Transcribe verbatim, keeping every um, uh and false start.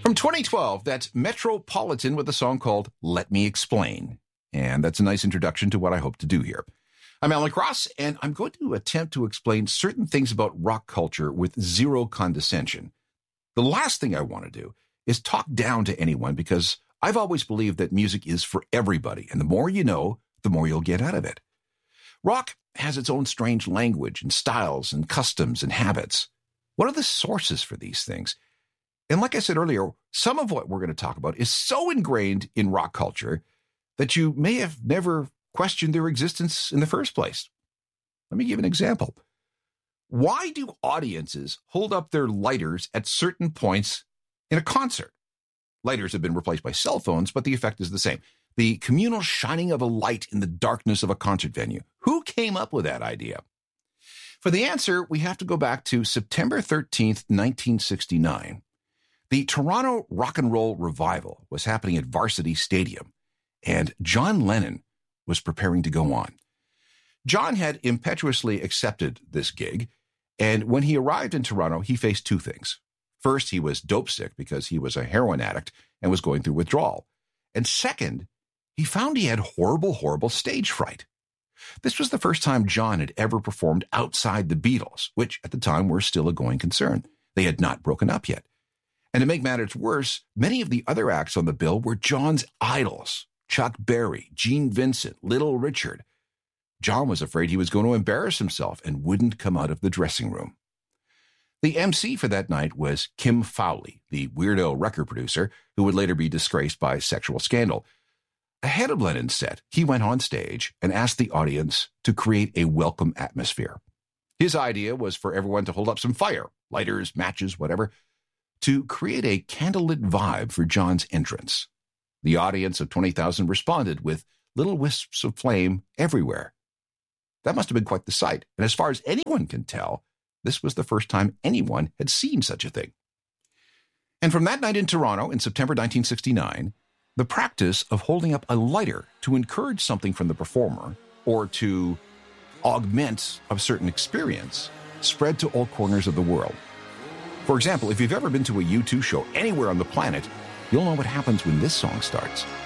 From twenty twelve, that's Metropolitan with a song called Let Me Explain. And that's a nice introduction to what I hope to do here. I'm Alan Cross, and I'm going to attempt to explain certain things about rock culture with zero condescension. The last thing I want to do is talk down to anyone, because I've always believed that music is for everybody, and the more you know, the more you'll get out of it. Rock has its own strange language and styles and customs and habits. What are the sources for these things? And like I said earlier, some of what we're going to talk about is so ingrained in rock culture that you may have never questioned their existence in the first place. Let me give an example. Why do audiences hold up their lighters at certain points in a concert? Lighters have been replaced by cell phones, but the effect is the same. The communal shining of a light in the darkness of a concert venue. Who came up with that idea? For the answer, we have to go back to September thirteenth, nineteen sixty-nine. The Toronto Rock and Roll Revival was happening at Varsity Stadium, and John Lennon was preparing to go on. John had impetuously accepted this gig, and when he arrived in Toronto, he faced two things. First, he was dope sick because he was a heroin addict and was going through withdrawal. And second, he found he had horrible, horrible stage fright. This was the first time John had ever performed outside the Beatles, which at the time were still a going concern. They had not broken up yet. And to make matters worse, many of the other acts on the bill were John's idols: Chuck Berry, Gene Vincent, Little Richard. John was afraid he was going to embarrass himself and wouldn't come out of the dressing room. The M C for that night was Kim Fowley, the weirdo record producer who would later be disgraced by sexual scandal. Ahead of Lennon's set, he went on stage and asked the audience to create a welcome atmosphere. His idea was for everyone to hold up some fire, lighters, matches, whatever, to create a candlelit vibe for John's entrance. The audience of twenty thousand responded with little wisps of flame everywhere. That must have been quite the sight, and as far as anyone can tell, this was the first time anyone had seen such a thing. And from that night in Toronto in September nineteen sixty-nine, the practice of holding up a lighter to encourage something from the performer or to augment a certain experience spread to all corners of the world. For example, if you've ever been to a U two show anywhere on the planet, you'll know what happens when this song starts.